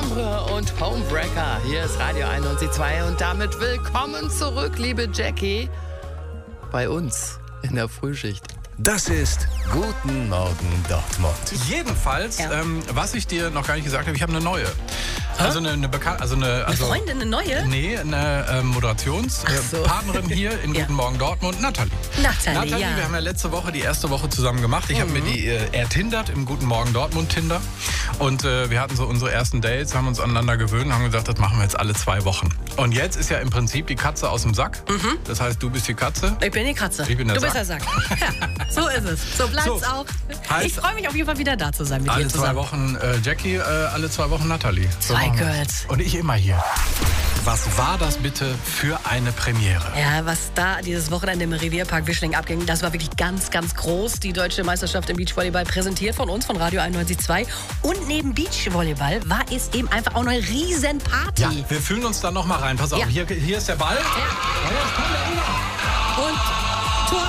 Ombre und Homebreaker. Hier ist Radio 91.2 und damit willkommen zurück, liebe Jackie, bei uns in der Frühschicht. Das ist Guten Morgen Dortmund. Jedenfalls, was ich dir noch gar nicht gesagt habe, ich habe eine neue. Also eine Bekannte, Eine Freundin, eine neue? Nee, eine Moderationspartnerin hier in Guten Morgen Dortmund, Nathalie. Nathalie, ja. Wir haben ja letzte Woche die erste Woche zusammen gemacht. Ich habe mir die ertindert im Guten Morgen Dortmund Tinder. Und wir hatten so unsere ersten Dates, haben uns aneinander gewöhnt und haben gesagt, das machen wir jetzt alle 2 Wochen. Und jetzt ist ja im Prinzip die Katze aus dem Sack. Das heißt, du bist die Katze. Ich bin die Katze. Ich bin der du Sack. bist der Sack. Ja, so ist es. So bleibt's auch. Ich freue mich auf jeden Fall wieder da zu sein mit dir zusammen. Alle 2 Wochen Jackie, alle 2 Wochen Nathalie. So 2 Girls. Und ich immer hier. Was war das bitte für eine Premiere? Ja, was da dieses Wochenende im Revierpark Wischling abging, das war wirklich ganz, ganz groß. Die deutsche Meisterschaft im Beachvolleyball präsentiert von uns, von Radio 91.2. Und neben Beachvolleyball war es eben einfach auch eine Riesenparty. Ja, wir fühlen uns da noch mal rein. Pass auf, hier ist der Ball. Ja. Und Tor.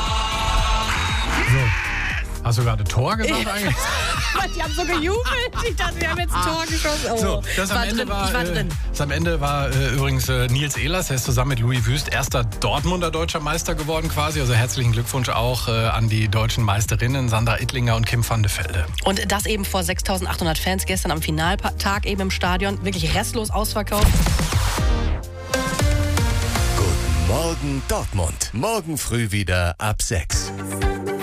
So. Hast du gerade Tor gesagt eigentlich? Die haben so gejubelt. Ich dachte, wir haben jetzt ein Tor geschossen. Oh. So, Ich war drin. Am Ende war übrigens Nils Ehlers, der ist zusammen mit Louis Wüst erster Dortmunder deutscher Meister geworden quasi. Also herzlichen Glückwunsch auch an die deutschen Meisterinnen Sandra Ittlinger und Kim van de Velde. Und das eben vor 6.800 Fans gestern am Finaltag eben im Stadion. Wirklich restlos ausverkauft. Guten Morgen Dortmund. Morgen früh wieder ab 6.